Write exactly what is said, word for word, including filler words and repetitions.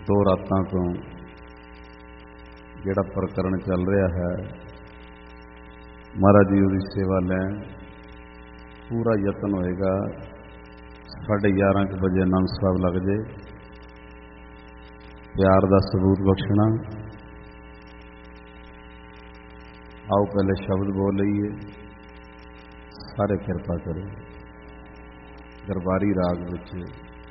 दो रातां तो जिहड़ा प्रकरण चल रहा है महाराज जी की सेवा लैन पूरा यतन होएगा साढ़े ग्यारह के बजे आनंद साहब लग जाए। प्यार का सबूत बख्शना। आओ पहले शब्द बोल लीए, सारे कृपा करो। दरबारी राग विच